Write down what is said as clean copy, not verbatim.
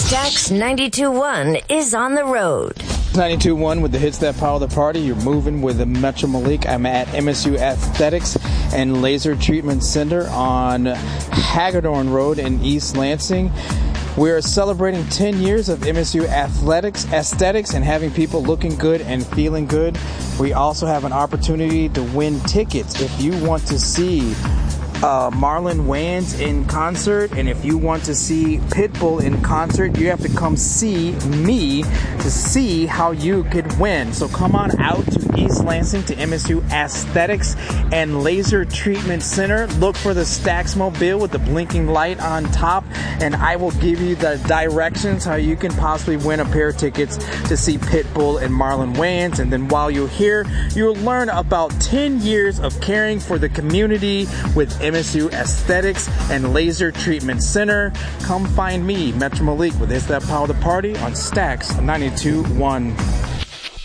Stax 92.1 is on the road. 92.1 with the hits that power the party. You're moving with Metro Malik. I'm at MSU Aesthetics and Laser Treatment Center on Hagedorn Road in East Lansing. We are celebrating 10 years of MSU Aesthetics and having people looking good and feeling good. We also have an opportunity to win tickets if you want to see Marlon Wayans in concert, and if you want to see Pitbull in concert, you have to come see me to see how you could win. So come on out to East Lansing to MSU Aesthetics and Laser Treatment Center. Look for the Stax Mobile with the blinking light on top, and I will give you the directions how you can possibly win a pair of tickets to see Pitbull and Marlon Wayans. And then while you're here, you'll learn about 10 years of caring for the community with MSU Aesthetics and Laser Treatment Center. Come find me, Metro Malik, with Hits That Power the Party on Stax 92.1.